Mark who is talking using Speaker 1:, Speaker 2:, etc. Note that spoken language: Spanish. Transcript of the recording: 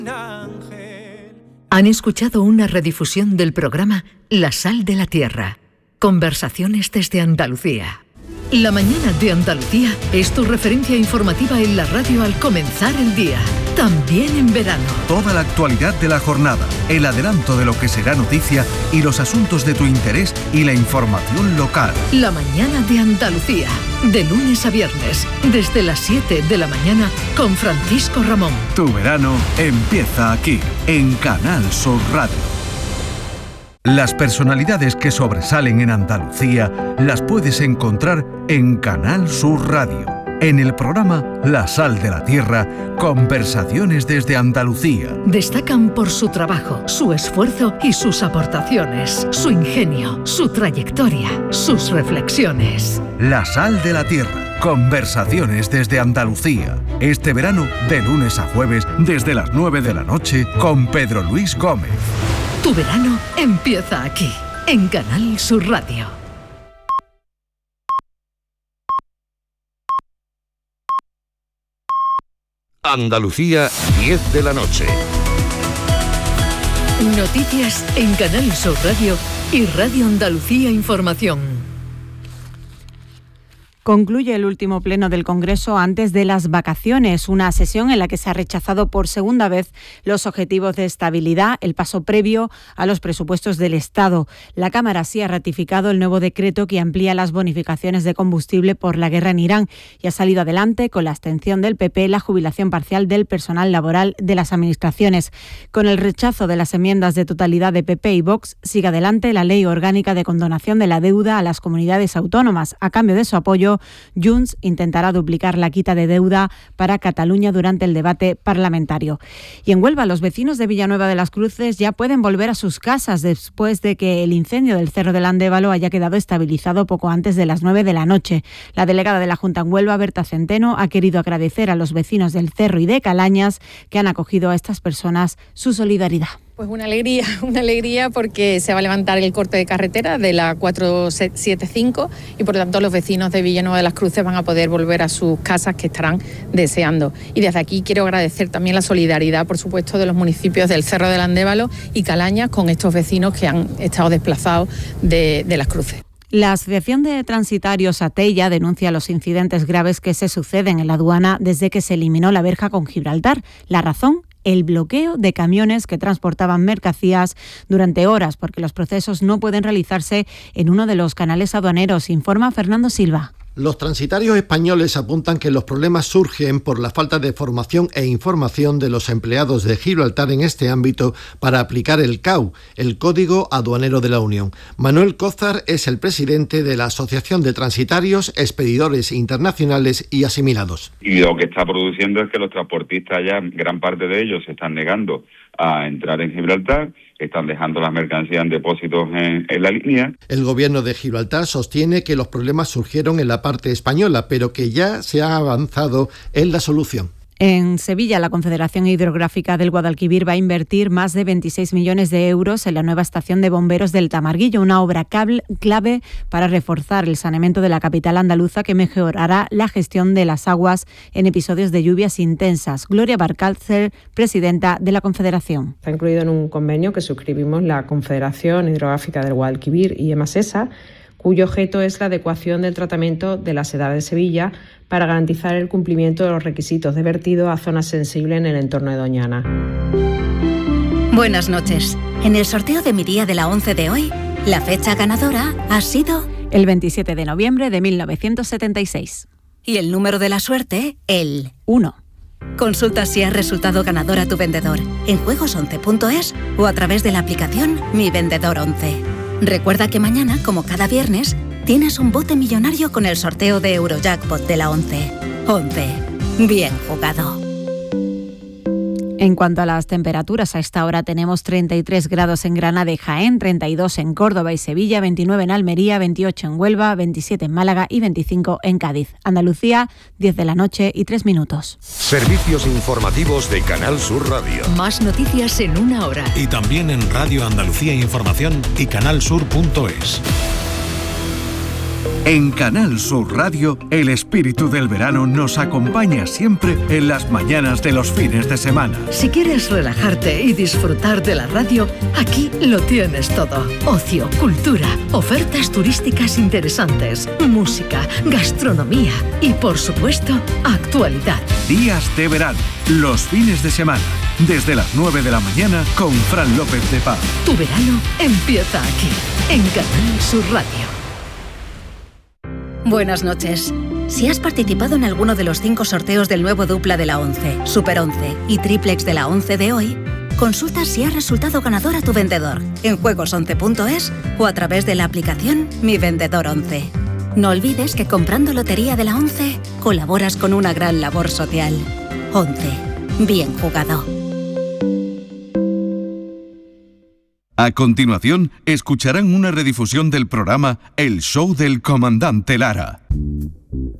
Speaker 1: Han escuchado una redifusión del programa La Sal de la Tierra. Conversaciones desde Andalucía. La mañana de Andalucía es tu referencia informativa en la radio al comenzar el día. También en verano.
Speaker 2: Toda la actualidad de la jornada, el adelanto de lo que será noticia y los asuntos de tu interés y la información local.
Speaker 1: La mañana de Andalucía. De lunes a viernes, desde las 7 de la mañana, con Francisco Ramón.
Speaker 2: Tu verano empieza aquí, en Canal Sur Radio. Las personalidades que sobresalen en Andalucía las puedes encontrar en Canal Sur Radio. En el programa La Sal de la Tierra, conversaciones desde Andalucía.
Speaker 1: Destacan por su trabajo, su esfuerzo y sus aportaciones, su ingenio, su trayectoria, sus reflexiones.
Speaker 2: La Sal de la Tierra, conversaciones desde Andalucía. Este verano, de lunes a jueves, desde las 9 de la noche, con Pedro Luis Gómez.
Speaker 1: Tu verano empieza aquí, en Canal Sur Radio.
Speaker 3: Andalucía, 10 de la noche.
Speaker 1: Noticias en Canal Sur Radio y Radio Andalucía Información.
Speaker 4: Concluye el último pleno del Congreso antes de las vacaciones, una sesión en la que se ha rechazado por segunda vez los objetivos de estabilidad, el paso previo a los presupuestos del Estado. La Cámara sí ha ratificado el nuevo decreto que amplía las bonificaciones de combustible por la guerra en Irán y ha salido adelante, con la abstención del PP, la jubilación parcial del personal laboral de las administraciones. Con el rechazo de las enmiendas de totalidad de PP y Vox, sigue adelante la Ley Orgánica de Condonación de la Deuda a las comunidades autónomas. A cambio de su apoyo, Junts intentará duplicar la quita de deuda para Cataluña durante el debate parlamentario. Y en Huelva, los vecinos de Villanueva de las Cruces ya pueden volver a sus casas después de que el incendio del Cerro del Andévalo haya quedado estabilizado poco antes de las 9 de la noche. La delegada de la Junta en Huelva, Berta Centeno, ha querido agradecer a los vecinos del Cerro y de Calañas que han acogido a estas personas su solidaridad.
Speaker 5: Pues una alegría porque se va a levantar el corte de carretera de la 475 y por lo tanto los vecinos de Villanueva de las Cruces van a poder volver a sus casas que estarán deseando. Y desde aquí quiero agradecer también la solidaridad, por supuesto, de los municipios del Cerro del Andévalo y Calañas con estos vecinos que han estado desplazados de las Cruces.
Speaker 4: La Asociación de Transitarios Atella denuncia los incidentes graves que se suceden en la aduana desde que se eliminó la verja con Gibraltar. La razón: el bloqueo de camiones que transportaban mercancías durante horas, porque los procesos no pueden realizarse en uno de los canales aduaneros, informa Fernando Silva.
Speaker 6: Los transitarios españoles apuntan que los problemas surgen por la falta de formación e información de los empleados de Gibraltar en este ámbito para aplicar el CAU, el Código Aduanero de la Unión. Manuel Cózar es el presidente de la Asociación de Transitarios, Expedidores Internacionales y Asimilados.
Speaker 7: Y lo que está produciendo es que los transportistas ya, gran parte de ellos, se están negando a entrar en Gibraltar, están dejando las mercancías en depósitos en la línea.
Speaker 6: El gobierno de Gibraltar sostiene que los problemas surgieron en la parte española, pero que ya se ha avanzado en la solución.
Speaker 4: En Sevilla, la Confederación Hidrográfica del Guadalquivir va a invertir más de 26 millones de euros en la nueva estación de bomberos del Tamarguillo, una obra clave para reforzar el saneamiento de la capital andaluza, que mejorará la gestión de las aguas en episodios de lluvias intensas. Gloria Barcalcer, presidenta de la Confederación.
Speaker 8: Está incluido en un convenio que suscribimos la Confederación Hidrográfica del Guadalquivir y Emasesa, cuyo objeto es la adecuación del tratamiento de la Sedada de Sevilla para garantizar el cumplimiento de los requisitos de vertido a zonas sensibles en el entorno de Doñana.
Speaker 9: Buenas noches. En el sorteo de mi día de la 11 de hoy, la fecha ganadora ha sido
Speaker 4: el 27 de noviembre de 1976.
Speaker 9: Y el número de la suerte, el
Speaker 4: 1.
Speaker 9: Consulta si has resultado ganador a tu vendedor en juegos11.es o a través de la aplicación Mi Vendedor 11. Recuerda que mañana, como cada viernes, tienes un bote millonario con el sorteo de Eurojackpot de la 11. 11. Bien jugado.
Speaker 4: En cuanto a las temperaturas, a esta hora tenemos 33 grados en Granada y Jaén, 32 en Córdoba y Sevilla, 29 en Almería, 28 en Huelva, 27 en Málaga y 25 en Cádiz. Andalucía, 10 de la noche y 3 minutos.
Speaker 3: Servicios informativos de Canal Sur Radio.
Speaker 1: Más noticias en una hora.
Speaker 10: Y también en Radio Andalucía Información y canalsur.es.
Speaker 2: En Canal Sur Radio, el espíritu del verano nos acompaña siempre en las mañanas de los fines de semana.
Speaker 1: Si quieres relajarte y disfrutar de la radio, aquí lo tienes todo. Ocio, cultura, ofertas turísticas interesantes, música, gastronomía y, por supuesto, actualidad.
Speaker 2: Días de verano, los fines de semana, desde las 9 de la mañana con Fran López de Paz.
Speaker 1: Tu verano empieza aquí, en Canal Sur Radio.
Speaker 9: Buenas noches. Si has participado en alguno de los 5 sorteos del nuevo dupla de la 11, Super 11 y triplex de la 11 de hoy, consulta si has resultado ganador a tu vendedor en juegos11.es o a través de la aplicación Mi Vendedor 11. No olvides que comprando Lotería de la 11 colaboras con una gran labor social. 11. Bien jugado.
Speaker 2: A continuación, escucharán una redifusión del programa El Show del Comandante Lara.